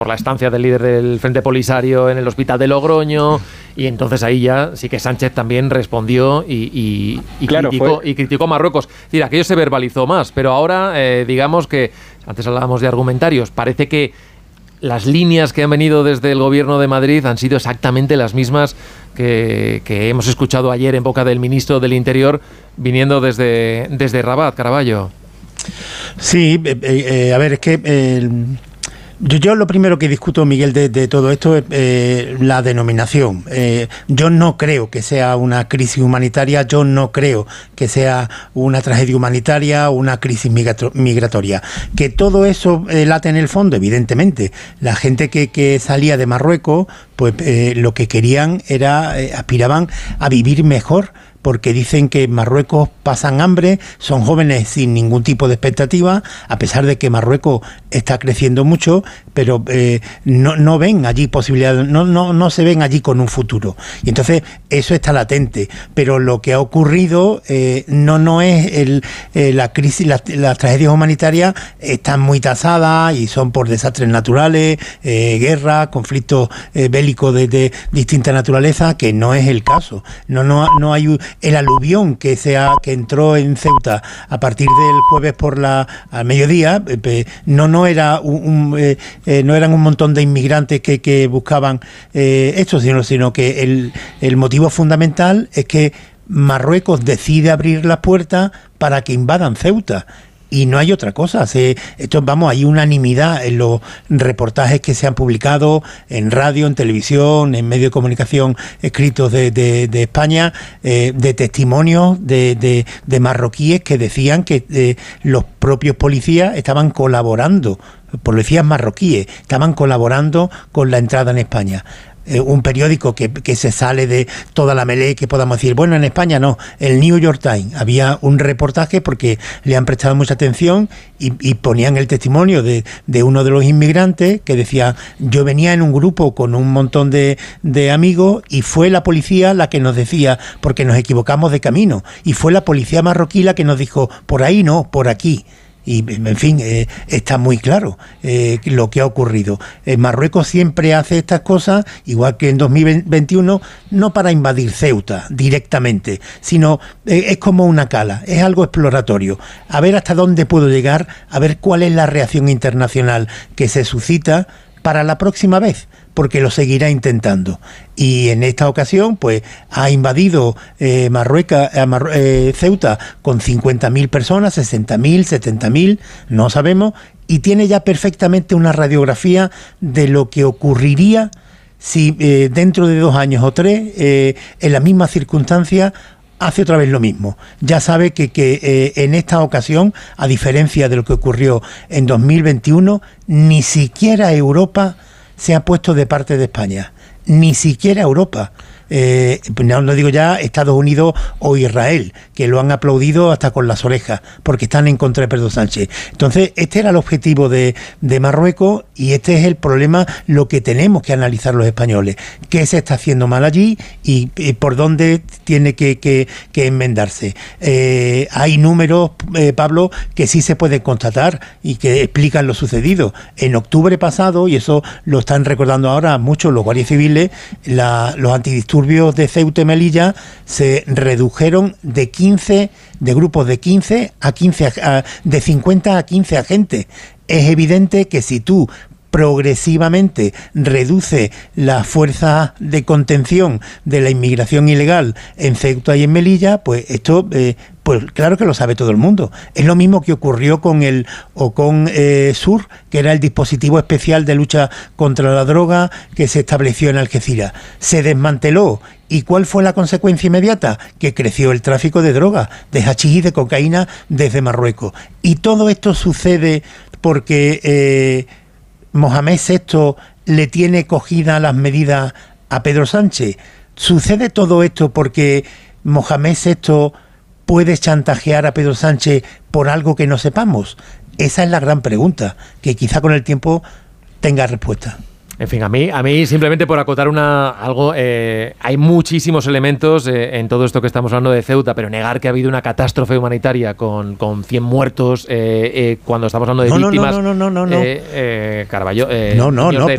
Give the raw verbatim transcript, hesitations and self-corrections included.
por la estancia del líder del Frente Polisario en el hospital de Logroño, y entonces ahí ya sí que Sánchez también respondió y, y, y, claro, criticó, fue... y criticó a Marruecos. Es decir, aquello se verbalizó más, pero ahora eh, digamos que, antes hablábamos de argumentarios, parece que las líneas que han venido desde el gobierno de Madrid han sido exactamente las mismas que, que hemos escuchado ayer en boca del ministro del Interior viniendo desde, desde Rabat, Caraballo. Sí, eh, eh, a ver, es que... Eh, Yo, yo lo primero que discuto, Miguel, de, de todo esto es eh, la denominación. Eh, yo no creo que sea una crisis humanitaria, yo no creo que sea una tragedia humanitaria o una crisis migratoria. Que todo eso eh, late en el fondo, evidentemente. La gente que, que salía de Marruecos, pues eh, lo que querían era, eh, aspiraban a vivir mejor, porque dicen que en Marruecos pasan hambre, son jóvenes sin ningún tipo de expectativa, a pesar de que Marruecos está creciendo mucho, pero eh, no, no ven allí posibilidades, no, no, no se ven allí con un futuro. Y entonces eso está latente, pero lo que ha ocurrido eh, no, no es el, eh, la crisis, las la tragedias humanitarias están muy tasadas y son por desastres naturales, eh, guerras, conflictos eh, bélicos de, de distinta naturaleza, que no es el caso. No, no, no hay el aluvión que se ha, que entró en Ceuta a partir del jueves por la al mediodía, eh, no no era un, un eh, eh, no eran un montón de inmigrantes que, que buscaban eh, esto, sino sino que el, el motivo fundamental es que Marruecos decide abrir las puertas para que invadan Ceuta. Y no hay otra cosa. Se, esto, vamos, hay unanimidad en los reportajes que se han publicado en radio, en televisión, en medios de comunicación escritos de, de, de España, eh, de testimonios de, de, de marroquíes que decían que eh, los propios policías estaban colaborando, policías marroquíes, estaban colaborando con la entrada en España. Eh, un periódico que, que se sale de toda la melee, que podamos decir, bueno, en España no, el New York Times, había un reportaje porque le han prestado mucha atención y, y ponían el testimonio de, de uno de los inmigrantes que decía, yo venía en un grupo con un montón de, de amigos y fue la policía la que nos decía, porque nos equivocamos de camino, y fue la policía marroquí la que nos dijo, por ahí no, por aquí. Y, en fin, eh, está muy claro eh, lo que ha ocurrido. Eh, Marruecos siempre hace estas cosas, igual que en dos mil veintiuno, no para invadir Ceuta directamente, sino eh, es como una cala, es algo exploratorio. A ver hasta dónde puedo llegar, a ver cuál es la reacción internacional que se suscita para la próxima vez, porque lo seguirá intentando. Y en esta ocasión, pues, ha invadido eh, Marruecos, eh, Mar- eh, Ceuta con cincuenta mil personas, sesenta mil, setenta mil, no sabemos, y tiene ya perfectamente una radiografía de lo que ocurriría si eh, dentro de dos años o tres, eh, en la misma circunstancia, hace otra vez lo mismo. Ya sabe que, que eh, en esta ocasión, a diferencia de lo que ocurrió en dos mil veintiuno, ni siquiera Europa se ha puesto de parte de España. Ni siquiera Europa. Eh, no, no digo ya Estados Unidos o Israel, que lo han aplaudido hasta con las orejas, porque están en contra de Pedro Sánchez. Entonces, este era el objetivo de, de Marruecos, y este es el problema, lo que tenemos que analizar los españoles. ¿Qué se está haciendo mal allí y, y por dónde tiene que, que, que enmendarse? Eh, hay números, eh, Pablo, que sí se pueden constatar y que explican lo sucedido. En octubre pasado, y eso lo están recordando ahora muchos los guardias civiles, la, los antidisturbios de Ceuta y Melilla se redujeron de quince, de grupos de quince a quince, a, de cincuenta a quince agentes. Es evidente que si tú progresivamente reduce la fuerza de contención de la inmigración ilegal en Ceuta y en Melilla, pues esto, eh, pues claro que lo sabe todo el mundo. Es lo mismo que ocurrió con el Ocon eh, Sur, que era el dispositivo especial de lucha contra la droga que se estableció en Algeciras. Se desmanteló. ¿Y cuál fue la consecuencia inmediata? Que creció el tráfico de droga, de hachís y de cocaína desde Marruecos. Y todo esto sucede porque Eh, Mohamed sexto le tiene cogida las medidas a Pedro Sánchez. ¿Sucede todo esto porque Mohamed sexto puede chantajear a Pedro Sánchez por algo que no sepamos? Esa es la gran pregunta, que quizá con el tiempo tenga respuesta. En fin, a mí, a mí simplemente por acotar una algo, eh, hay muchísimos elementos eh, en todo esto que estamos hablando de Ceuta, pero negar que ha habido una catástrofe humanitaria con, con cien muertos, eh, eh, cuando estamos hablando de no, víctimas... No, no, no, no, no, no. Eh, eh, Caraballo... Eh, no, no, no, de,